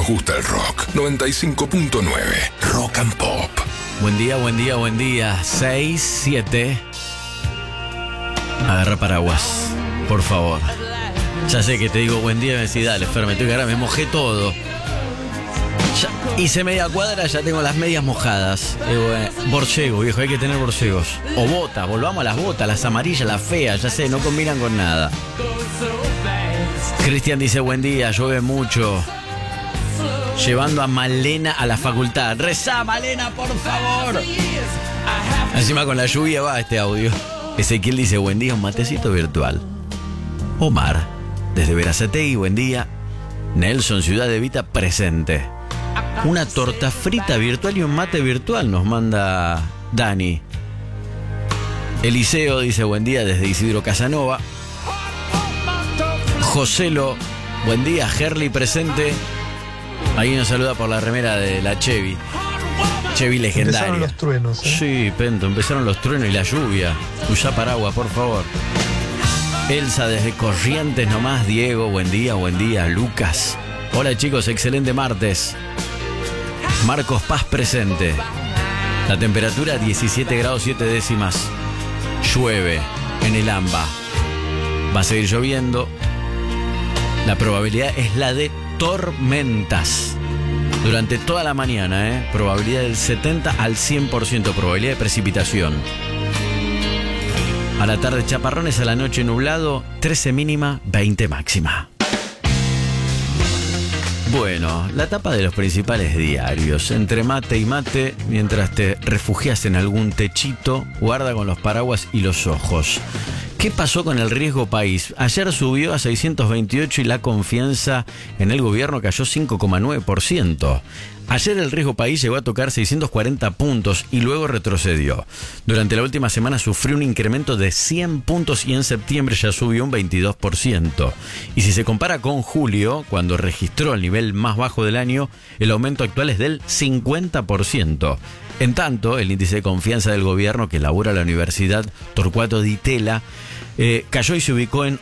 gusta el rock. 95.9 Rock and Pop. Buen día, buen día, buen día. 6, 7. Agarra paraguas, por favor. Ya sé que te digo buen día y me decís, dale, Fer, me estoy que ahora me mojé todo. Ya hice media cuadra, ya tengo las medias mojadas. Borcego, viejo, hay que tener borcegos. O botas, volvamos a las botas, las amarillas, las feas, ya sé, no combinan con nada. Cristian dice, buen día, llueve mucho. Llevando a Malena a la facultad. Rezá, Malena, por favor. Encima con la lluvia va este audio. Ezequiel dice, buen día, un matecito virtual. Omar, desde Verazategui, buen día. Nelson, Ciudad de Vita, presente. Una torta frita virtual y un mate virtual nos manda Dani. Eliseo dice, buen día, desde Isidro Casanova. Joselo, buen día, Gerli, presente. Ahí nos saluda por la remera de la Chevy. Chevy legendaria. Empezaron los truenos, ¿eh? Sí, Pento, empezaron los truenos y la lluvia. Usa paraguas, por favor. Elsa desde Corrientes nomás. Diego, buen día. Lucas. Hola chicos, excelente martes. Marcos Paz presente. La temperatura 17 grados 7 décimas. Llueve en el AMBA. Va a seguir lloviendo. La probabilidad es la de tormentas durante toda la mañana, probabilidad del 70 al 100%, probabilidad de precipitación. A la tarde chaparrones, a la noche nublado, 13 mínima, 20 máxima. Bueno, la tapa de los principales diarios. Entre mate y mate, mientras te refugias en algún techito, guarda con los paraguas y los ojos. ¿Qué pasó con el riesgo país? Ayer subió a 628 y la confianza en el gobierno cayó 5,9%. Ayer el riesgo país llegó a tocar 640 puntos y luego retrocedió. Durante la última semana sufrió un incremento de 100 puntos y en septiembre ya subió un 22%. Y si se compara con julio, cuando registró el nivel más bajo del año, el aumento actual es del 50%. En tanto, el índice de confianza del gobierno que elabora la Universidad Torcuato Di Tella cayó y se ubicó en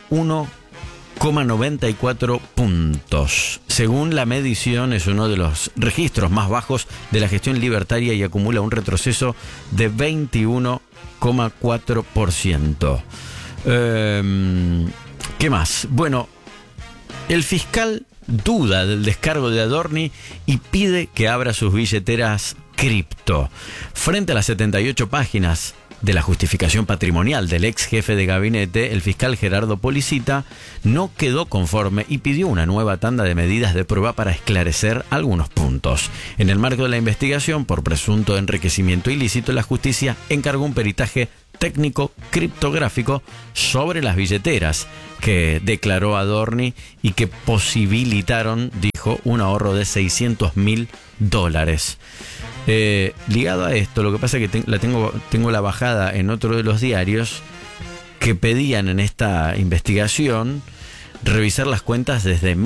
1,94 puntos. Según la medición, es uno de los registros más bajos de la gestión libertaria y acumula un retroceso de 21,4%. ¿Qué más? Bueno, el fiscal duda del descargo de Adorni y pide que abra sus billeteras cripto. Frente a las 78 páginas de la justificación patrimonial del ex jefe de gabinete, el fiscal Gerardo Policita no quedó conforme y pidió una nueva tanda de medidas de prueba para esclarecer algunos puntos. En el marco de la investigación por presunto enriquecimiento ilícito, la justicia encargó un peritaje técnico criptográfico sobre las billeteras que declaró Adorni y que posibilitaron, dijo, un ahorro de $600.000. Ligado a esto, lo que pasa es que tengo la bajada en otro de los diarios que pedían en esta investigación revisar las cuentas desde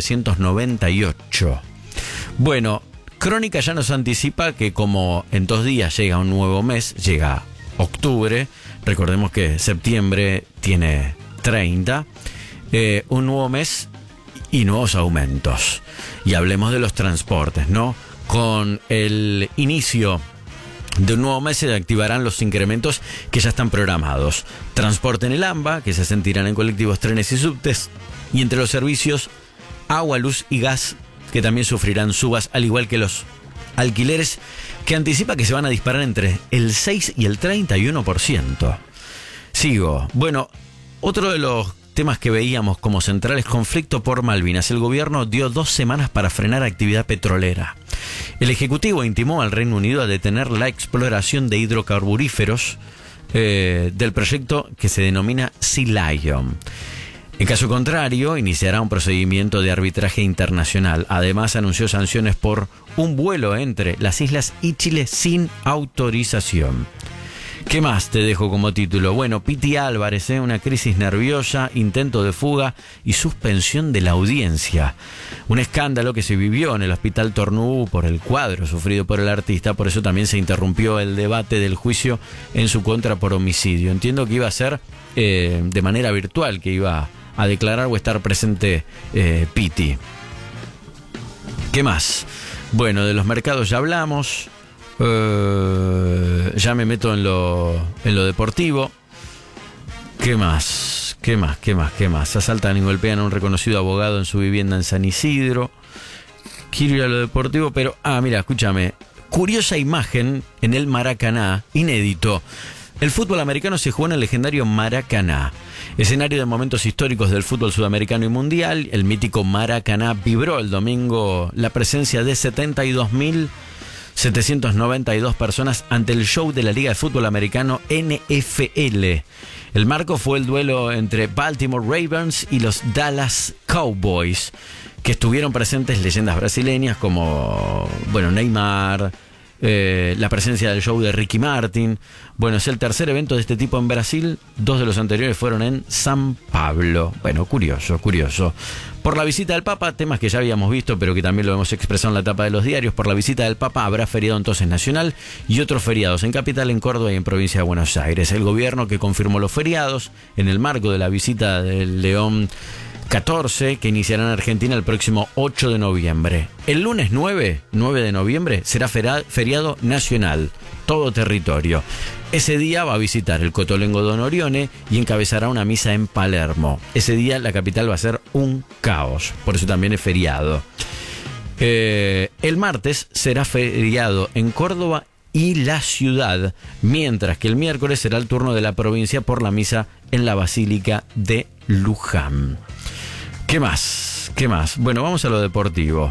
1998. Bueno, Crónica ya nos anticipa que como en 2 días llega un nuevo mes, llega octubre, recordemos que septiembre tiene 30, un nuevo mes y nuevos aumentos. Y hablemos de los transportes, ¿no? Con el inicio de un nuevo mes se activarán los incrementos que ya están programados. Transporte en el AMBA, que se sentirán en colectivos, trenes y subtes. Y entre los servicios, agua, luz y gas, que también sufrirán subas, al igual que los alquileres, que anticipa que se van a disparar entre el 6 y el 31%. Sigo. Bueno, otro de los temas que veíamos como centrales, conflicto por Malvinas. El gobierno dio 2 semanas para frenar actividad petrolera. El Ejecutivo intimó al Reino Unido a detener la exploración de hidrocarburíferos del proyecto que se denomina Sea Lion. En caso contrario, iniciará un procedimiento de arbitraje internacional. Además, anunció sanciones por un vuelo entre las islas y Chile sin autorización. ¿Qué más te dejo como título? Bueno, Piti Álvarez, una crisis nerviosa, intento de fuga y suspensión de la audiencia. Un escándalo que se vivió en el Hospital Tornú por el cuadro sufrido por el artista, por eso también se interrumpió el debate del juicio en su contra por homicidio. Entiendo que iba a ser de manera virtual, que iba a declarar o estar presente Piti. ¿Qué más? Bueno, de los mercados ya hablamos. Ya me meto en lo deportivo. ¿Qué más? Asaltan y golpean a un reconocido abogado en su vivienda en San Isidro. Quiero ir a lo deportivo, pero... mira, escúchame. Curiosa imagen en el Maracaná, inédito. El fútbol americano se jugó en el legendario Maracaná, escenario de momentos históricos del fútbol sudamericano y mundial. El mítico Maracaná vibró el domingo la presencia de 72.792 personas ante el show de la Liga de Fútbol Americano NFL. El marco fue el duelo entre Baltimore Ravens y los Dallas Cowboys, que estuvieron presentes leyendas brasileñas como, Neymar, la presencia del show de Ricky Martin. Bueno, es el tercer evento de este tipo en Brasil. 2 de los anteriores fueron en San Pablo. Bueno, curioso. Por la visita del Papa, temas que ya habíamos visto, pero que también lo hemos expresado en la tapa de los diarios. Por la visita del Papa habrá feriado entonces nacional y otros feriados en Capital, en Córdoba y en Provincia de Buenos Aires. El gobierno que confirmó los feriados en el marco de la visita del León 14, que iniciará en Argentina el próximo 8 de noviembre. El lunes 9 de noviembre, será feriado nacional, todo territorio. Ese día va a visitar el Cotolengo Don Orione y encabezará una misa en Palermo. Ese día la capital va a ser un caos, por eso también es feriado. El martes será feriado en Córdoba y la ciudad, mientras que el miércoles será el turno de la provincia por la misa en la Basílica de Luján. ¿Qué más? Bueno, vamos a lo deportivo,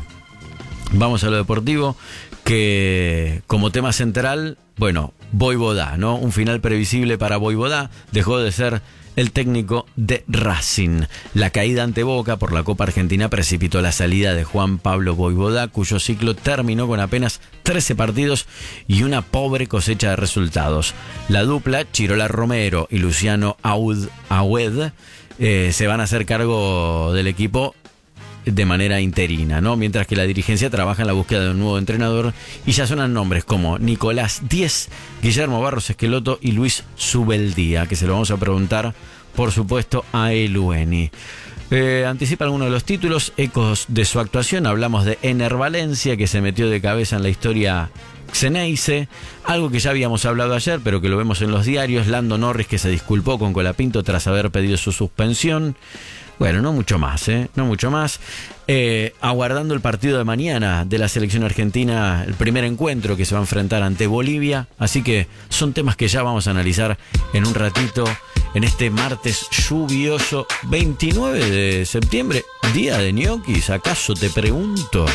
que como tema central, Voivodá, ¿no? Un final previsible para Voivodá. Dejó de ser el técnico de Racing. La caída ante Boca por la Copa Argentina precipitó la salida de Juan Pablo Voivodá, cuyo ciclo terminó con apenas 13 partidos y una pobre cosecha de resultados. La dupla, Chirola Romero y Luciano Aued, se van a hacer cargo del equipo de manera interina, ¿no? Mientras que la dirigencia trabaja en la búsqueda de un nuevo entrenador y ya suenan nombres como Nicolás Díez, Guillermo Barros Esqueloto y Luis Subeldía, que se lo vamos a preguntar, por supuesto, a Elueni. Anticipa algunos de los títulos, ecos de su actuación. Hablamos de Ener Valencia, que se metió de cabeza en la historia Xeneize, algo que ya habíamos hablado ayer, pero que lo vemos en los diarios. Lando Norris, que se disculpó con Colapinto tras haber pedido su suspensión. Bueno, no mucho más. Aguardando el partido de mañana de la selección argentina, el primer encuentro que se va a enfrentar ante Bolivia. Así que son temas que ya vamos a analizar en un ratito, en este martes lluvioso, 29 de septiembre, día de ñoquis. ¿Acaso te pregunto?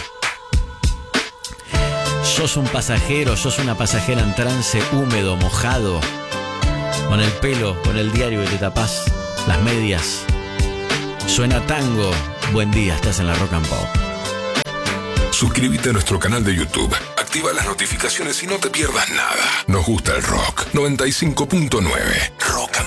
¿Sos un pasajero, sos una pasajera en trance húmedo, mojado, con el pelo, con el diario que te tapás, las medias? Suena tango. Buen día, estás en la Rock and Pop. Suscríbete a nuestro canal de YouTube. Activa las notificaciones y no te pierdas nada. Nos gusta el rock. 95.9 Rock and